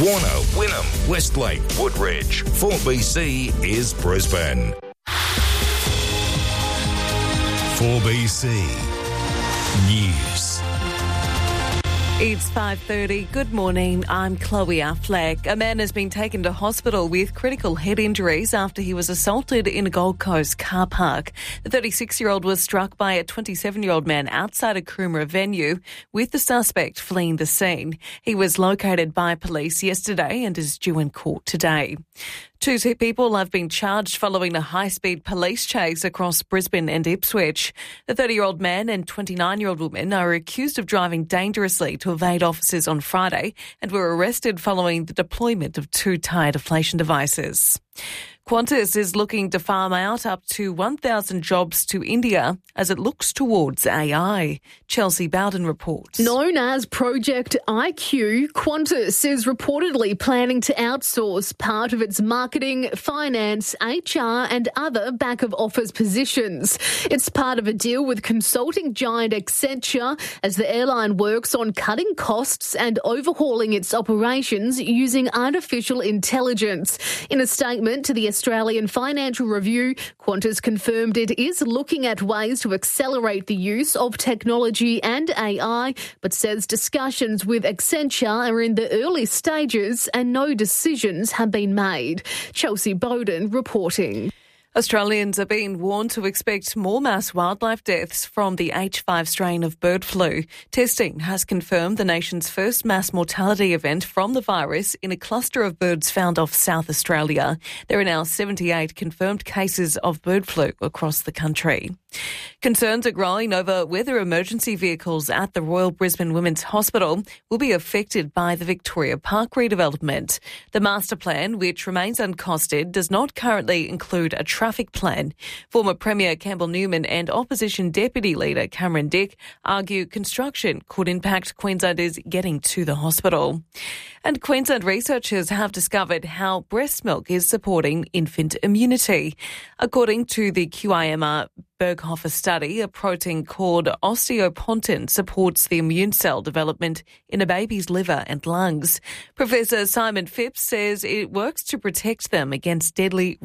Warner, Wynnum, Westlake, Woodridge. 4BC is Brisbane. 4BC News. It's 5:30. Good morning. I'm Chloe Affleck. A man has been taken to hospital with critical head injuries after he was assaulted in a Gold Coast car park. The 36-year-old was struck by a 27-year-old man outside a Coomera venue, with the suspect fleeing the scene. He was located by police yesterday and is due in court today. Two people have been charged following a high-speed police chase across Brisbane and Ipswich. The 30-year-old man and 29-year-old woman are accused of driving dangerously to evade officers on Friday and were arrested following the deployment of two tyre deflation devices. Qantas is looking to farm out up to 1,000 jobs to India as it looks towards AI. Chelsea Bowden reports. Known as Project IQ, Qantas is reportedly planning to outsource part of its marketing, finance, HR and other back-of-office positions. It's part of a deal with consulting giant Accenture as the airline works on cutting costs and overhauling its operations using artificial intelligence. In a statement to the Australian Financial Review, Qantas confirmed it is looking at ways to accelerate the use of technology and AI, but says discussions with Accenture are in the early stages and no decisions have been made. Chelsea Bowden reporting. Australians are being warned to expect more mass wildlife deaths from the H5 strain of bird flu. Testing has confirmed the nation's first mass mortality event from the virus in a cluster of birds found off South Australia. There are now 78 confirmed cases of bird flu across the country. Concerns are growing over whether emergency vehicles at the Royal Brisbane Women's Hospital will be affected by the Victoria Park redevelopment. The master plan, which remains uncosted, does not currently include a traffic plan. Former Premier Campbell Newman and Opposition Deputy Leader Cameron Dick argue construction could impact Queenslanders getting to the hospital. And Queensland researchers have discovered how breast milk is supporting infant immunity. According to the QIMR Berghofer study, a protein called osteopontin supports the immune cell development in a baby's liver and lungs. Professor Simon Phipps says it works to protect them against deadly